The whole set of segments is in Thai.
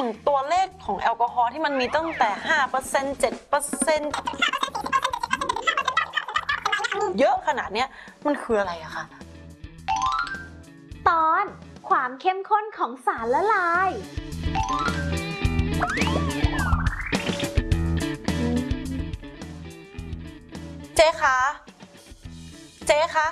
อย่างตัวเลขของแอลกอฮอล์ที่มันมีตั้งแต่ 5% 7%เยอะขนาดนี้มันคืออะไรอะคะตอนความเข้มข้นของสารละลายเจ๊คะเจ๊คะ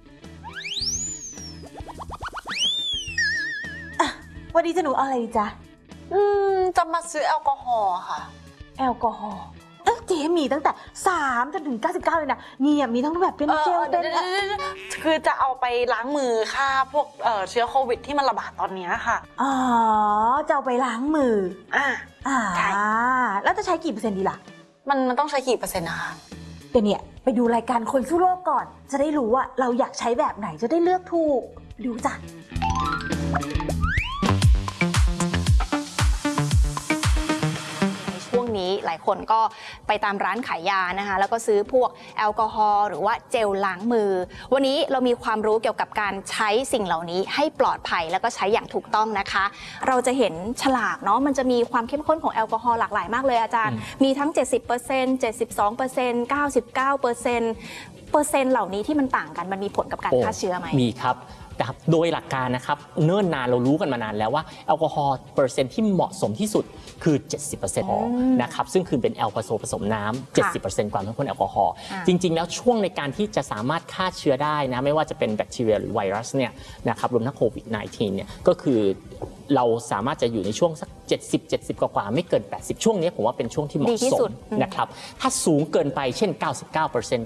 วันนี้จะหนูเอาอะไรดีจ๊ะจะมาซื้อแอลกอฮอล์ค่ะแอลกอฮอล์เจ๊มีตั้งแต่3จนถึง99เลยนะนี่มีทั้งแบบเป็นเจลเป็นคือจะเอาไปล้างมือฆ่าพวกเชื้อโควิดที่มันระบาดตอนนี้ค่ะอ๋อจะเอาไปล้างมือใช่แล้วจะใช้กี่เปอร์เซ็นต์ดีล่ะมันต้องใช้กี่เปอร์เซ็นต์นะคะเดี๋ยวเนี่ยไปดูรายการคนสู้โลกก่อนจะได้รู้ว่าเราอยากใช้แบบไหนจะได้เลือกถูกดูจ้ะช่วงนี้หลายคนก็ไปตามร้านขายยานะคะแล้วก็ซื้อพวกแอลกอฮอล์หรือว่าเจลล้างมือวันนี้เรามีความรู้เกี่ยวกับการใช้สิ่งเหล่านี้ให้ปลอดภัยแล้วก็ใช้อย่างถูกต้องนะคะเราจะเห็นฉลากเนาะมันจะมีความเข้มข้นของแอลกอฮอล์หลากหลายมากเลยอาจารย์มีทั้ง 70% 72% 99%เปอร์เซ็นต์เหล่านี้ที่มันต่างกันมันมีผลกับการฆ่าเชื้อไหมมีครับโดยหลักการนะครับเนิ่นนานเรารู้กันมานานแล้วว่าแอลกอฮอล์เปอร์เซ็นต์ที่เหมาะสมที่สุดคือ 70% นะครับซึ่งคือเป็นแอลกอฮอล์ผสมน้ำ 70% ความเข้มข้นแอลกอฮอล์จริงๆแล้วช่วงในการที่จะสามารถฆ่าเชื้อได้นะไม่ว่าจะเป็นแบคทีเรียหรือไวรัสเนี่ยนะครับรวมทั้งโควิด -19 เนี่ยก็คือเราสามารถจะอยู่ในช่วงสัก70 กว่าไม่เกิน80ช่วงนี้ผมว่าเป็นช่วงที่เหมาะสมนะครับถ้าสูงเกินไปเช่น 99%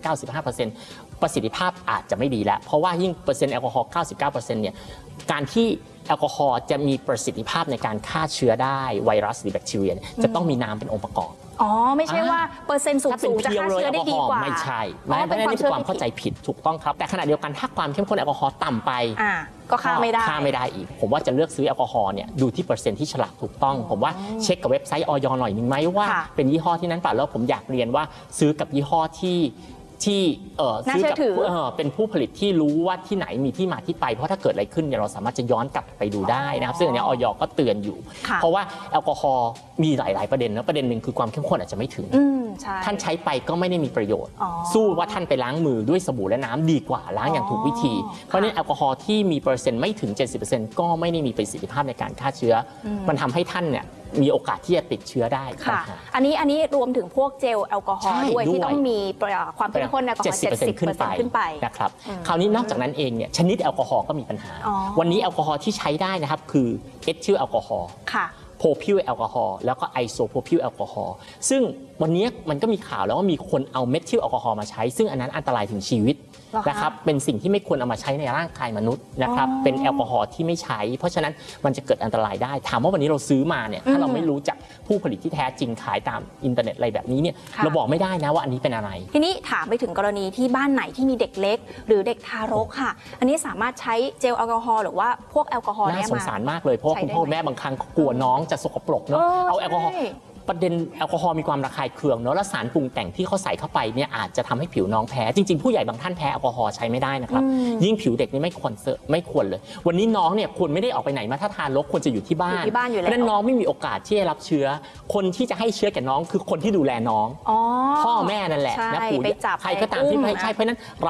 95%ประสิทธิภาพอาจจะไม่ดีแล้วเพราะว่ายิ่งเปอร์เซ็นต์แอลกอฮอล์ 99% เนี่ยการที่แอลกอฮอล์จะมีประสิทธิภาพในการฆ่าเชื้อได้ไวรัสหรือแบคทีเรียจะต้องมีน้ำเป็นองค์ประกอบอ๋อไม่ใช่ว่าเปอร์เซ็นต์สูงๆจะฆ่าเชื้อได้ดีกว่าไม่ใช่ไม่เป็นความเข้าใจผิดถูกต้องครับแต่ขณะเดียวกันถ้าความเข้มข้นแอลกอฮอล์ต่ำไปก็ฆ่าไม่ได้อีกผมว่าจะเลือกซื้อแอลกอฮอล์เนี่ยดูที่เปอร์เซ็นต์ที่ฉลากถูกต้องผมว่าเช็คกับเว็บไซต์อย.หน่อยนึงไหมว่าเป็นยี่ห้อที่นั้นป่ะแล้วผมอยากเรียนว่าซื้อกับยี่ห้อที่ซื้อกับเป็นผู้ผลิตที่รู้ว่าที่ไหนมีที่มาที่ไปเพราะถ้าเกิดอะไรขึ้นเราสามารถจะย้อนกลับไปดูได้นะครับซึ่งอันนี้อย.ก็เตือนอยู่เพราะว่าแอลกอฮอล์มีหลายประเด็นนะประเด็นหนึ่งคือความเข้มข้นอาจจะไม่ถึงท่านใช้ไปก็ไม่ได้มีประโยชน์สู้ว่าท่านไปล้างมือด้วยสบู่และน้ำดีกว่าล้างอย่างถูกวิธีเพราะนั้นแอลกอฮอล์ที่มีเปอร์เซ็นต์ไม่ถึง 70% ก็ไม่ได้มีประสิทธิภาพในการฆ่าเชื้อมันทำให้ท่านเนี่ยมีโอกาสที่จะติดเชื้อได้ค่ะอันนี้รวมถึงพวกเจลแอลกอฮอล์ด้วยที่ต้องมีความเข้มข้นแอลกอฮอล์ 70% ขึ้นไปนะครับคราวนี้นอกจากนั้นเองเนี่ยชนิดแอลกอฮอล์ก็มีปัญหาวันนี้แอลกอฮอล์ที่ใช้ได้นะครับคือเอทิลแอลกอฮอล์โพพิลแอลกอฮอล์แล้วก็ไอโซโพพิลแอลกอฮอล์ซึ่งวันนี้มันก็มีข่าวแล้วว่ามีคนเอาเมทิลแอลกอฮอล์มาใช้ซึ่งอันนั้นอันตรายถึงชีวิตนะครับเป็นสิ่งที่ไม่ควรเอามาใช้ในร่างกายมนุษย์นะครับเป็นแอลกอฮอล์ที่ไม่ใช้เพราะฉะนั้นมันจะเกิดอันตรายได้ถามว่าวันนี้เราซื้อมาเนี่ยถ้าเราไม่รู้จักผู้ผลิตที่แท้จริงขายตามอินเทอร์เน็ตอะไรแบบนี้เนี่ยเราบอกไม่ได้นะว่าอันนี้เป็นอะไรทีนี้ถามไปถึงกรณีที่บ้านไหนที่มีเด็กเล็กหรือเด็กทารกค่ะอันนี้สามารถใช้เจลแอลกอฮอล์หรือว่าพวกแอลกอฮอล์น่าสงสารมากเลยเพราะคุณพ่อแม่บางครั้งกลัวน้องจะสกปรกเนาะเอาแอลกอฮอล์ประเด็นแอลกอฮอล์มีความระคายเคืองเนาะและสารปรุงแต่งที่เขาใส่เข้าไปเนี่ยอาจจะทำให้ผิวน้องแพ้จริงๆผู้ใหญ่บางท่านแพ้แอลกอฮอล์ใช้ไม่ได้นะครับยิ่งผิวเด็กนี่ไม่ควรเลยวันนี้น้องเนี่ยควรไม่ได้ออกไปไหนมาถ้าทานรกควรจะอยู่ที่บ้านอยู่แล้วนั้นน้องไม่มีโอกาสที่จะรับเชื้อคนที่จะให้เชื้อแก่น้องคือคนที่ดูแลน้องพ่อแม่นั่นแหละนะปู่ใครก็ตามที่ใช่เพราะนั้น